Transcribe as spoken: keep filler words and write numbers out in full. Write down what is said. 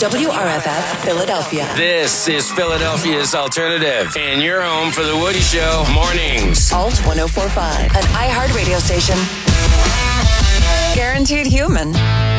W R F F Philadelphia. This is Philadelphia's Alternative, and you're home for The Woody Show mornings. Alt ten forty-five, an iHeart radio station. Guaranteed human.